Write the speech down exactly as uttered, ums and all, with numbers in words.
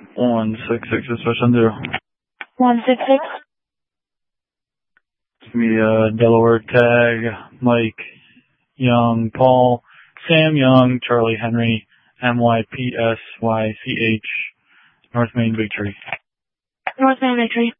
one six six, dispatch on zero. one six six. Give me a Delaware tag, Mike, Young, Paul, Sam Young, Charlie Henry, M Y P S Y C H, North Main Big Tree. North Main Big Tree.